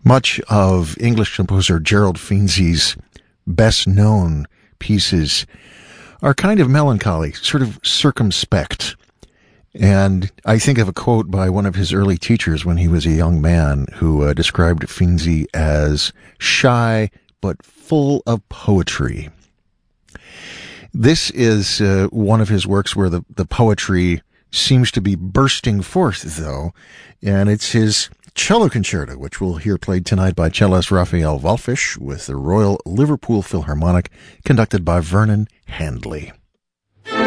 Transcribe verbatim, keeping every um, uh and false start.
Much of English composer Gerald Finzi's best-known pieces are kind of melancholy, sort of circumspect. And I think of a quote by one of his early teachers when he was a young man who uh, described Finzi as shy but full of poetry. This is uh, one of his works where the, the poetry seems to be bursting forth, though, and it's his cello concerto, which we'll hear played tonight by cellist Raphael Wallfisch with the Royal Liverpool Philharmonic, conducted by Vernon Handley.